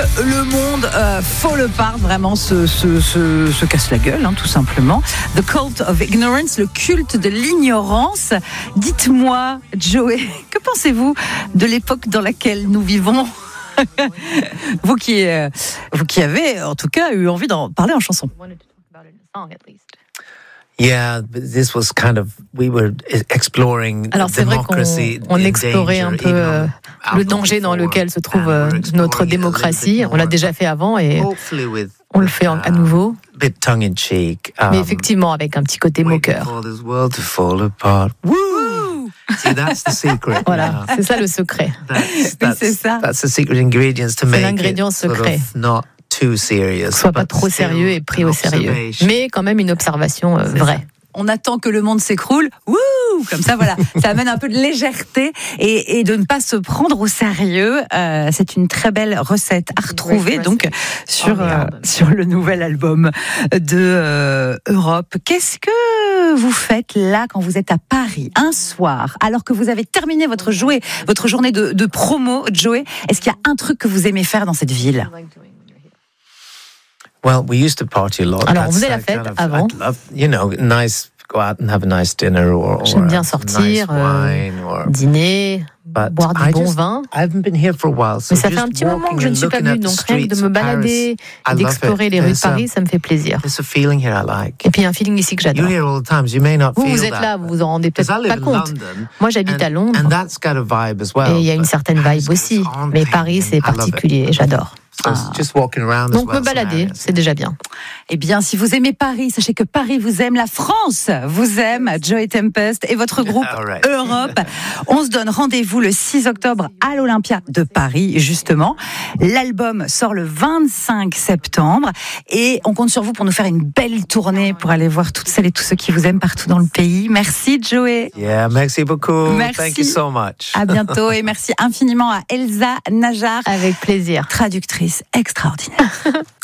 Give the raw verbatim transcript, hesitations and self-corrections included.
le monde euh, fall apart, vraiment se, se, se, se casse la gueule, hein, tout simplement. The Cult of Ignorance, le culte de l'ignorance. Dites-moi, Joey, que pensez-vous de l'époque dans laquelle nous vivons ? vous, qui, euh, vous qui avez, en tout cas, eu envie d'en parler en chanson. Yeah, this was kind of we were exploring. Alors c'est vrai qu'on on explorait un peu euh, le danger dans lequel se trouve euh, notre démocratie. On l'a déjà fait avant et on le fait à nouveau. Mais effectivement avec un petit côté moqueur. Voilà, c'est ça le secret. C'est ça. C'est l'ingrédient secret. Soit pas trop sérieux et pris au sérieux. Mais quand même une observation euh, vraie. On attend que le monde s'écroule. Wouh, comme ça, voilà. Ça amène un peu de légèreté et, et de ne pas se prendre au sérieux. Euh, c'est une très belle recette à retrouver donc sur euh, sur le nouvel album de euh, Europe. Qu'est-ce que vous faites là quand vous êtes à Paris un soir, alors que vous avez terminé votre jouet, votre journée de, de promo, Joey? Est-ce qu'il y a un truc que vous aimez faire dans cette ville? Well, we used to party a lot. Alors, on faisait la fête avant. Love, you know, nice, go out and have a nice dinner or, or J'aime bien sortir, nice wine, or, euh, dîner, boire du I bon just, vin. I haven't been here for a while, so mais ça fait un petit moment que je ne suis pas venue, donc rien que de me balader et d'explorer les rues de Paris, ça me fait plaisir. There's a feeling here I like. Et puis il y a un feeling ici que j'adore. You hear all the times, you may not vous, feel vous êtes that, là, vous vous en rendez peut-être pas compte. London, Moi, j'habite and, à Londres. And that's got a vibe as well, et il y a une certaine vibe aussi. Mais Paris, c'est particulier, j'adore. So ah. just walking around Donc well, me balader, c'est déjà bien. Eh bien, si vous aimez Paris, sachez que Paris vous aime, la France vous aime, Joey Tempest et votre groupe right. Europe. On se donne rendez-vous le six octobre à l'Olympia de Paris, justement. L'album sort le vingt-cinq septembre et on compte sur vous pour nous faire une belle tournée pour aller voir toutes celles et tous ceux qui vous aiment partout dans le pays. Merci, Joey. Yeah, merci beaucoup. Merci. Thank you so much. À bientôt et merci infiniment à Elsa Najar. Avec plaisir. Traductrice extraordinaire.